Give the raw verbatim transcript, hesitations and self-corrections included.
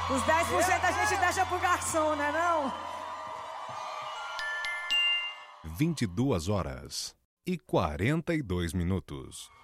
Os dez por cento a gente deixa pro garçom, né não? vinte e duas horas e quarenta e dois minutos.